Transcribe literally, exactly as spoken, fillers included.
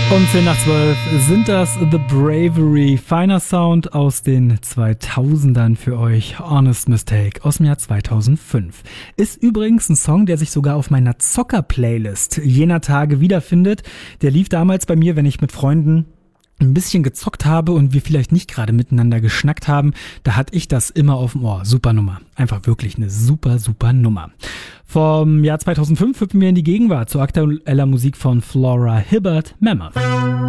Um zehn nach zwölf sind das The Bravery, feiner Sound aus den zweitausendern für euch. Honest Mistake aus dem Jahr zweitausendfünf. Ist übrigens ein Song, der sich sogar auf meiner Zocker-Playlist jener Tage wiederfindet. Der lief damals bei mir, wenn ich mit Freunden ein bisschen gezockt habe und wir vielleicht nicht gerade miteinander geschnackt haben, da hatte ich das immer auf dem Ohr. Super Nummer. Einfach wirklich eine super, super Nummer. Vom Jahr zweitausendfünf hüpfen wir in die Gegenwart zu aktueller Musik von Flora Hibbert, Mammoth.